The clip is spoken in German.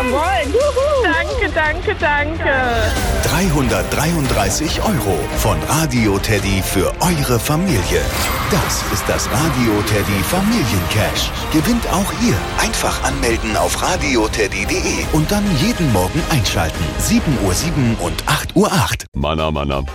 Jawohl. Danke, danke, danke. 333 € von Radio Teddy für eure Familie. Das ist das Radio Teddy Familiencash. Gewinnt auch ihr. Einfach anmelden auf radioteddy.de und dann jeden Morgen einschalten. 7:07 und 8:08. Manna, Manna.